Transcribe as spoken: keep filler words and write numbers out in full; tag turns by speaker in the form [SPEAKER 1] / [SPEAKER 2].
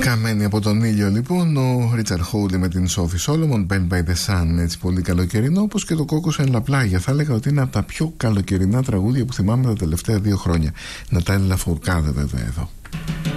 [SPEAKER 1] Καμένη από τον ήλιο λοιπόν ο Ρίτσαρντ Χόουλι με την Σόφι Σόλομον, Bent by the Sun, έτσι πολύ καλοκαιρινό, όπως και το Κόκκος εν Λαπλάγια. Θα έλεγα ότι είναι από τα πιο καλοκαιρινά τραγούδια που θυμάμαι τα τελευταία δύο χρόνια. Νατάλη Λαφουρκάδε βέβαια εδώ.